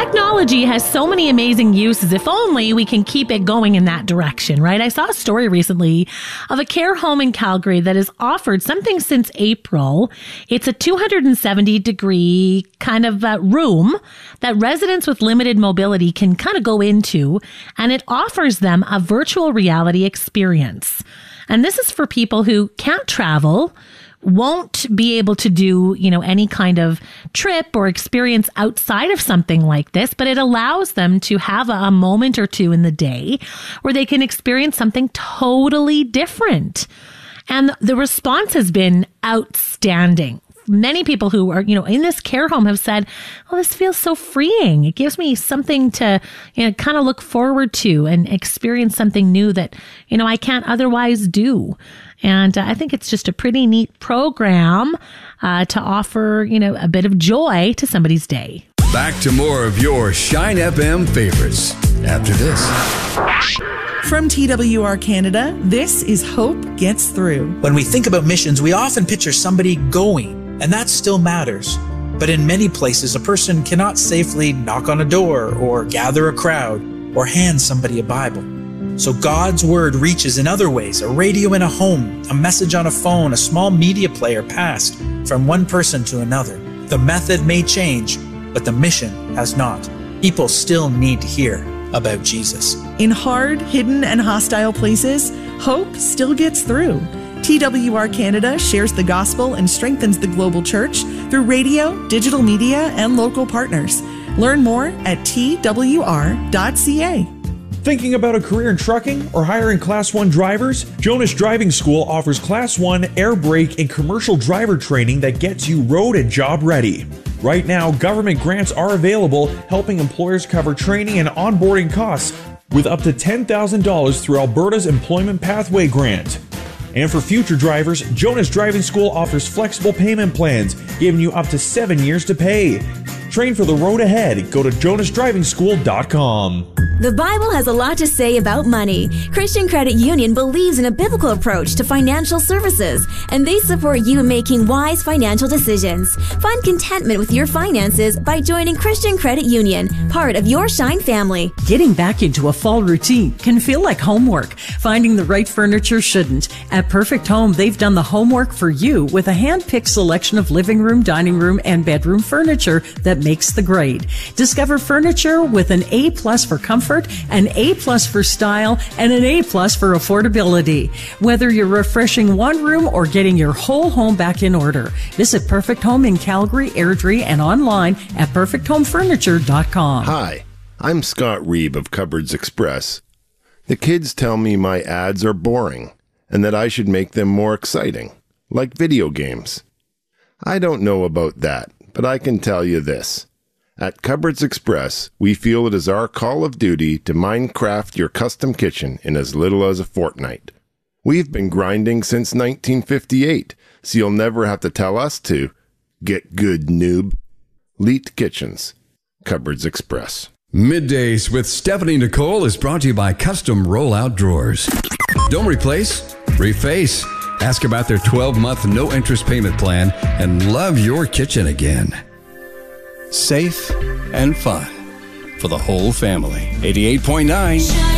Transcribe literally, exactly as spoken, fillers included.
Technology has so many amazing uses. If only we can keep it going in that direction, right? I saw a story recently of a care home in Calgary that has offered something since April. It's a two hundred seventy degree kind of uh, room that residents with limited mobility can kind of go into, and it offers them a virtual reality experience. And this is for people who can't travel, won't be able to do, you know, any kind of trip or experience outside of something like this, but it allows them to have a, a moment or two in the day where they can experience something totally different. And the response has been outstanding. Many people who are, you know, in this care home have said, oh, this feels so freeing. It gives me something to, you know, kind of look forward to and experience something new that, you know, I can't otherwise do. And uh, I think it's just a pretty neat program uh, to offer, you know, a bit of joy to somebody's day. Back to more of your Shine F M favorites after this. From T W R Canada, this is Hope Gets Through. When we think about missions, we often picture somebody going, and that still matters. But in many places, a person cannot safely knock on a door or gather a crowd or hand somebody a Bible. So God's word reaches in other ways: a radio in a home, a message on a phone, a small media player passed from one person to another. The method may change, but the mission has not. People still need to hear about Jesus. In hard, hidden, and hostile places, hope still gets through. T W R Canada shares the gospel and strengthens the global church through radio, digital media, and local partners. Learn more at T W R dot C A. Thinking about a career in trucking or hiring Class one drivers? Jonas Driving School offers Class one air brake and commercial driver training that gets you road and job ready. Right now, government grants are available, helping employers cover training and onboarding costs with up to ten thousand dollars through Alberta's Employment Pathway Grant. And for future drivers, Jonas Driving School offers flexible payment plans, giving you up to seven years to pay. Train for the road ahead. Go to jonas driving school dot com. The Bible has a lot to say about money. Christian Credit Union believes in a biblical approach to financial services, and they support you in making wise financial decisions. Find contentment with your finances by joining Christian Credit Union, part of your Shine family. Getting back into a fall routine can feel like homework. Finding the right furniture shouldn't. At Perfect Home, they've done the homework for you with a hand-picked selection of living room, dining room, and bedroom furniture that makes the grade. Discover furniture with an A plus for comfort, an A plus for style, and an A plus for affordability. Whether you're refreshing one room or getting your whole home back in order, visit Perfect Home in Calgary, Airdrie, and online at perfect home furniture dot com. Hi, I'm Scott Reeb of Cupboards Express. The kids tell me my ads are boring and that I should make them more exciting, like video games. I don't know about that, but I can tell you this. At Cupboards Express, we feel it is our call of duty to Minecraft your custom kitchen in as little as a fortnight. We've been grinding since nineteen fifty-eight, so you'll never have to tell us to. Get good, noob. Leet Kitchens. Cupboards Express. Middays with Stephanie Nicole is brought to you by Custom Rollout Drawers. Don't replace, reface. Ask about their twelve-month no-interest payment plan and love your kitchen again. Safe and fun for the whole family. eighty-eight point nine